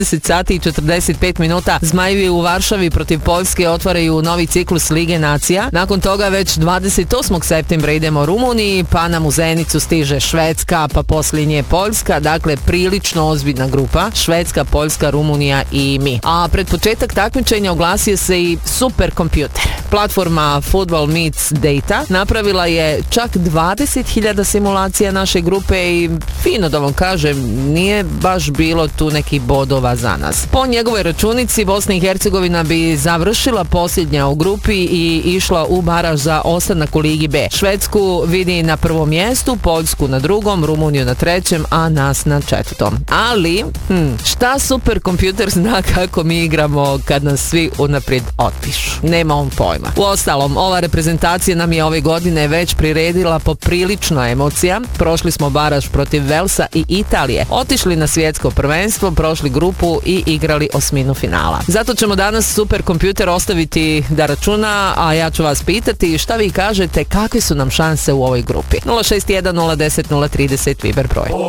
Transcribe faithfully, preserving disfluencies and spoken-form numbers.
dvadeset sati i četrdeset pet minuta Zmajevi u Varšavi protiv Poljske otvaraju novi ciklus Lige nacija. Nakon toga već dvadeset osmog septembra idemo Rumuniji, pa nam u Zenicu stiže Švedska, pa poslije nje Poljska. Dakle, prilično ozbiljna grupa. Švedska, Poljska, Rumunija i mi. A pred početak takmičenja oglasio se i superkompjuter. Platforma Football Meets Data napravila je čak dvadeset hiljada simulacija naše grupe i fino da vam kažem, nije baš bilo tu nekih bodova za nas. Po njegovoj računici Bosna i Hercegovina bi završila posljednja u grupi i išla u baraž za ostanak u Ligi B. Švedsku vidi na prvom mjestu, Poljsku na drugom, Rumuniju na trećem, a nas na četvrtom. Ali, hm, šta superkompjuter zna kako mi igramo kad nas svi unaprijed otpišu? Nema on pojma. Uostalom, ova reprezentacija nam je ove godine već priredila poprilično emocija. Prošli smo baraž protiv Velsa i Italije. Otišli na svjetsko prvenstvo, prošli grupu i igrali osminu finala. Zato ćemo danas superkompjuter ostaviti da računa, a ja ću vas pitati šta vi kažete, kakve su nam šanse u ovoj grupi. nula šest jedan nula deset nula trideset Viber broj.